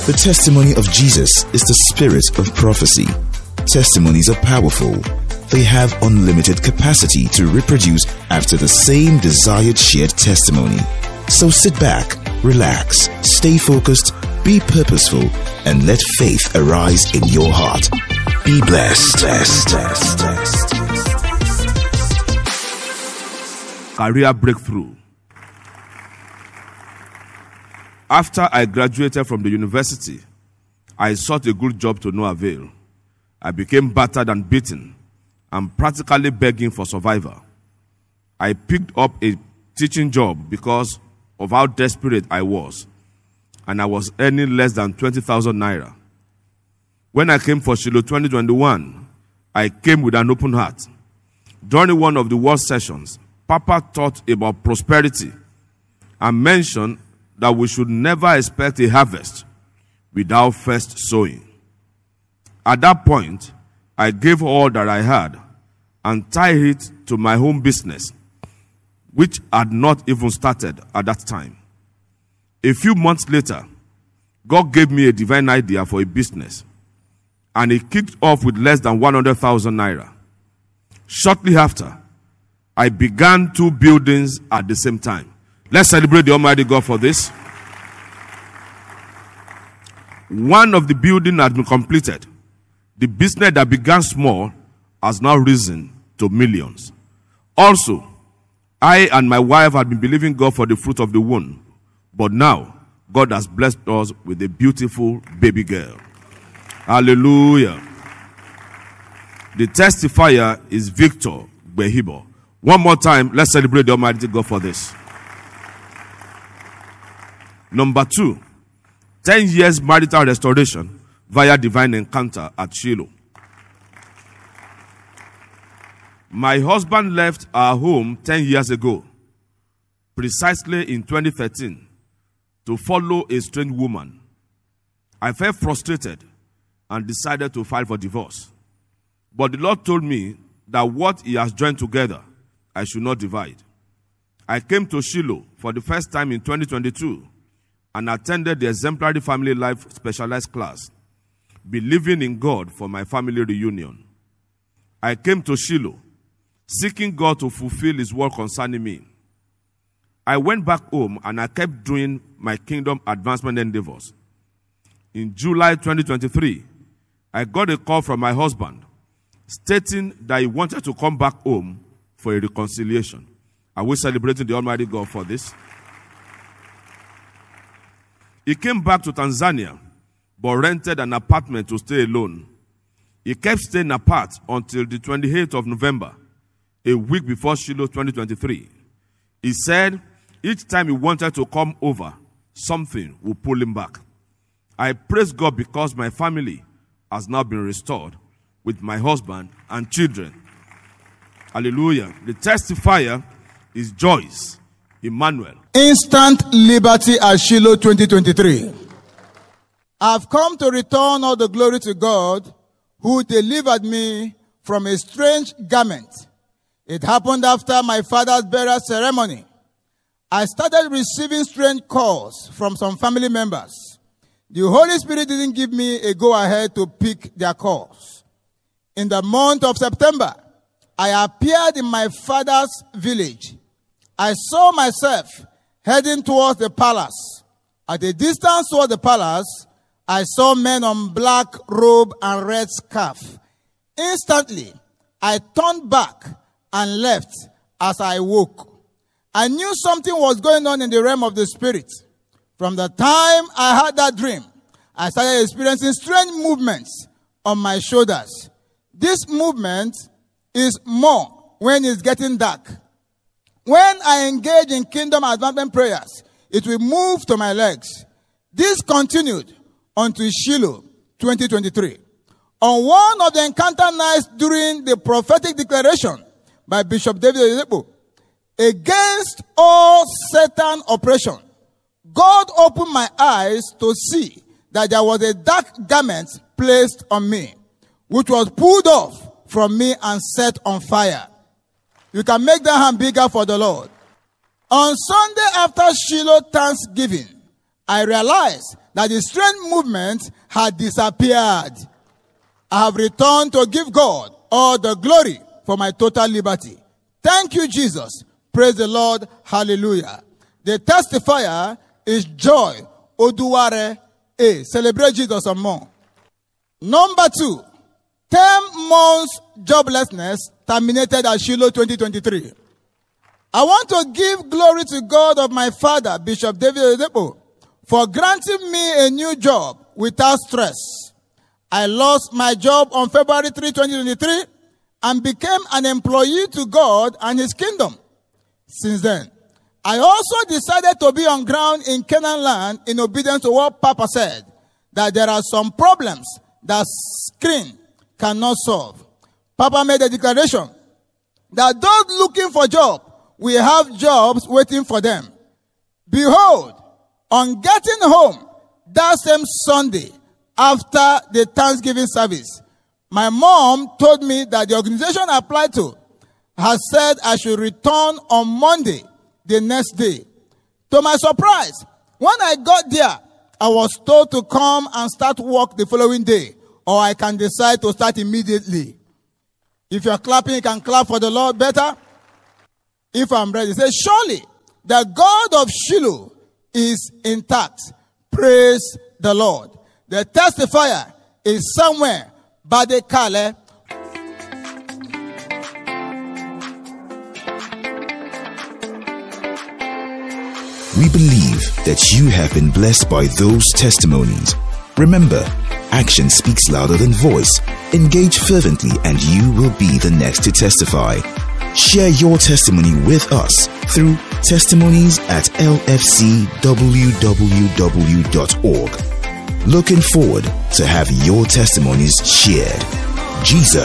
The testimony of Jesus is the spirit of prophecy. Testimonies are powerful. They have unlimited capacity to reproduce after the same desired shared testimony. So sit back, relax, stay focused, be purposeful, and let faith arise in your heart. Be blessed. Career breakthrough. After I graduated from the university, I sought a good job to no avail. I became battered and beaten and practically begging for survival. I picked up a teaching job because of how desperate I was, and I was earning less than 20,000 naira. When I came for Shiloh 2021, I came with an open heart. During one of the word sessions, Papa taught about prosperity and mentioned that we should never expect a harvest without first sowing. At that point, I gave all that I had and tied it to my home business, which had not even started at that time. A few months later, God gave me a divine idea for a business, and it kicked off with less than 100,000 naira. Shortly after, I began 2 buildings at the same time. Let's celebrate the Almighty God for this. One of the buildings has been completed. The business that began small has now risen to millions. Also, I and my wife had been believing God for the fruit of the womb, but now God has blessed us with a beautiful baby girl. Hallelujah. The testifier is Victor Behibo. One more time, let's celebrate the Almighty God for this. Number 2, 10 years marital restoration via divine encounter at Shiloh. My husband left our home 10 years ago, precisely in 2013, to follow a strange woman. I felt frustrated and decided to file for divorce. But the Lord told me that what He has joined together, I should not divide. I came to Shiloh for the first time in 2022 and attended the Exemplary Family Life Specialized class, believing in God for my family reunion. I came to Shiloh, seeking God to fulfill His word concerning me. I went back home and I kept doing my kingdom advancement endeavors. In July 2023, I got a call from my husband stating that he wanted to come back home for a reconciliation. Are we celebrating the Almighty God for this? He came back to Tanzania, but rented an apartment to stay alone. He kept staying apart until the 28th of November, a week before Shiloh 2023. He said each time he wanted to come over, something would pull him back. I praise God because my family has now been restored with my husband and children. Hallelujah. The testifier is Joyce Emmanuel. Instant liberty at Shiloh 2023. I've come to return all the glory to God who delivered me from a strange garment. It happened after my father's burial ceremony. I started receiving strange calls from some family members. The Holy Spirit didn't give me a go-ahead to pick their calls. In the month of September, I appeared in my father's village. I saw myself heading towards the palace. At a distance toward the palace, I saw men on black robe and red scarf. Instantly, I turned back and left as I woke. I knew something was going on in the realm of the spirit. From the time I had that dream, I started experiencing strange movements on my shoulders. This movement is more when it's getting dark. When I engage in kingdom advancement prayers, it will move to my legs. This continued until Shiloh 2023. On one of the encounter nights during the prophetic declaration by Bishop David Oyedepo, against all Satan oppression, God opened my eyes to see that there was a dark garment placed on me, which was pulled off from me and set on fire. You can make that hand bigger for the Lord. On Sunday after Shiloh Thanksgiving, I realized that the strange movement had disappeared. I have returned to give God all the glory for my total liberty. Thank you, Jesus. Praise the Lord. Hallelujah. The testifier is Joy Oduware A. Celebrate Jesus some more. Number 2, 10 months joblessness terminated at Shiloh 2023. I want to give glory to God of my father, Bishop David Oyedepo, for granting me a new job without stress. I lost my job on February 3, 2023 and became an employee to God and his kingdom. Since then, I also decided to be on ground in Canaan land in obedience to what Papa said, that there are some problems that screen cannot solve. Papa made a declaration that those looking for job will have jobs waiting for them. Behold, on getting home that same Sunday after the Thanksgiving service, my mom told me that the organization I applied to has said I should return on Monday, the next day. To my surprise, when I got there, I was told to come and start work the following day, or I can decide to start immediately. If you're clapping, you can clap for the Lord better. If I'm ready, say, surely the God of Shiloh is intact. Praise the Lord. The testifier is somewhere by the Kale. We believe that you have been blessed by those testimonies. Remember, action speaks louder than voice. Engage fervently and you will be the next to testify. Share your testimony with us through testimonies@lfcwww.org. Looking forward to have your testimonies shared. Jesus